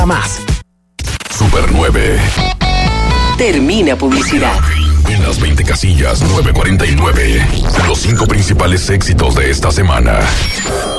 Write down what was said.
más. Super 9. Termina publicidad. En las 20 casillas 949. Los 5 principales éxitos de esta semana.